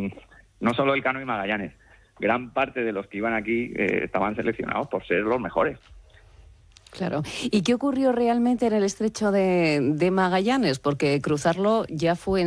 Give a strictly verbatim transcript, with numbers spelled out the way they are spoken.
no solo Elcano y Magallanes, gran parte de los que iban aquí eh, estaban seleccionados por ser los mejores. Claro. ¿Y qué ocurrió realmente en el estrecho de, de Magallanes? Porque cruzarlo ya fue